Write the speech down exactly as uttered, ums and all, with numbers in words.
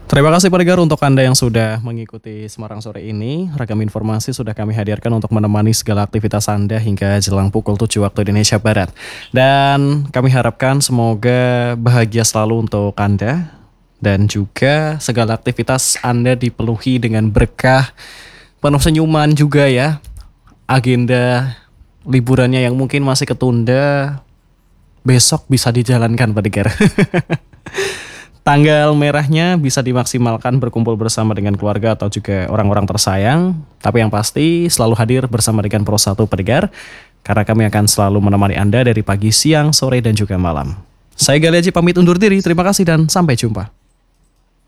Terima kasih pendengar untuk Anda yang sudah mengikuti Semarang Sore ini. Ragam informasi sudah kami hadirkan untuk menemani segala aktivitas Anda hingga jelang pukul tujuh waktu Indonesia Barat. Dan kami harapkan semoga bahagia selalu untuk Anda dan juga segala aktivitas Anda dipenuhi dengan berkah, penuh senyuman juga ya. Agenda liburannya yang mungkin masih ketunda besok bisa dijalankan pendengar. Tanggal merahnya bisa dimaksimalkan berkumpul bersama dengan keluarga atau juga orang-orang tersayang. Tapi yang pasti selalu hadir bersama dengan Pro satu pendengar, karena kami akan selalu menemani Anda dari pagi, siang, sore, dan juga malam. Saya Gali Haji pamit undur diri, terima kasih dan sampai jumpa.